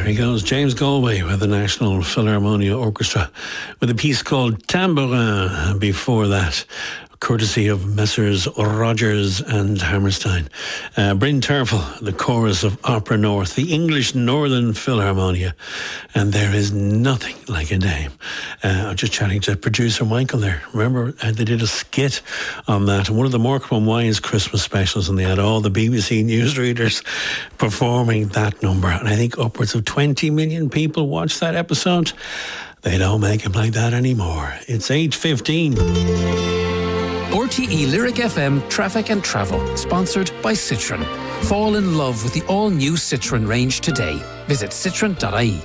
There he goes, James Galway with the National Philharmonia Orchestra with a piece called Tambourin. Before that, courtesy of Messrs Rogers and Hammerstein. Bryn Terfel, the chorus of Opera North, the English Northern Philharmonia, and There Is Nothing Like a Dame. I'm just chatting to producer Michael there. Remember, they did a skit on that, one of the Morecambe Wines Christmas specials, and they had all the BBC newsreaders performing that number, and I think upwards of 20 million people watched that episode. They don't make them like that anymore. It's 8:15. RTE Lyric FM Traffic and Travel, sponsored by Citroën. Fall in love with the all-new Citroën range today. Visit citroen.ie.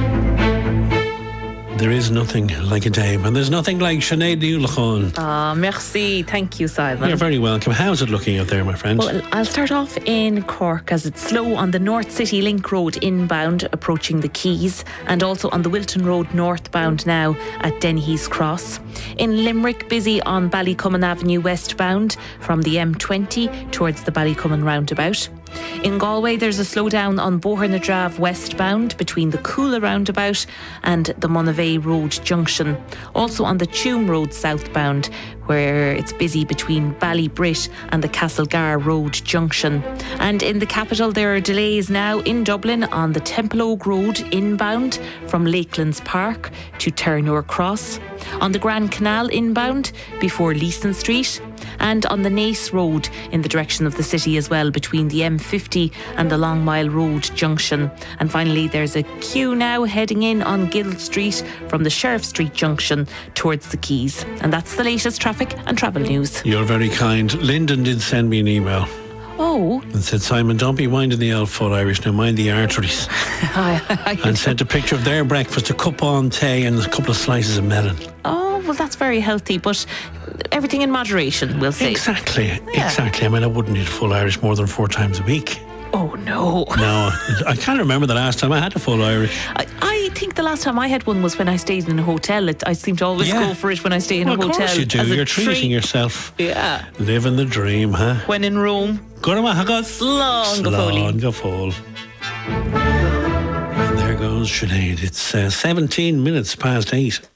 There is nothing like a dame, and there's nothing like Sinead Dúlachán. Merci. Thank you, Simon. You're very welcome. How's it looking out there, my friend? Well, I'll start off in Cork, as it's slow on the North City Link Road inbound approaching the Quays, and also on the Wilton Road northbound now at Dennehy's Cross. In Limerick, busy on Ballycummin Avenue westbound from the M20 towards the Ballycummin roundabout. In Galway, there's a slowdown on Bohernadrave westbound between the Coola roundabout and the Monavea Road junction. Also on the Tuam Road southbound, where it's busy between Ballybrit and the Castlegar Road junction. And in the capital, there are delays now in Dublin on the Templeogue Road inbound from Lakelands Park to Turnure Cross, on the Grand Canal inbound before Leeson Street, and on the Naas Road in the direction of the city as well, between the M50 and the Long Mile Road junction. And finally, there's a queue now heading in on Guild Street from the Sheriff Street junction towards the Quays. And that's the latest traffic and travel news. You're very kind. Lyndon did send me an email. Oh. And said, Simon, don't be minding the old full Irish, now mind the arteries. And sent a picture of their breakfast, a cup on tea and a couple of slices of melon. Oh, well, that's very healthy, but everything in moderation, we'll say. Exactly. I mean, I wouldn't eat full Irish more than 4 times a week. Oh, no. No, I can't remember the last time I had a full Irish. I think the last time I had one was when I stayed in a hotel. I seem to always go for it when I stay in a hotel. Of course you do. You're treating yourself. Yeah. Living the dream, huh? When in Rome. Slán go full. And there goes Sinead. It's 17 minutes past 8.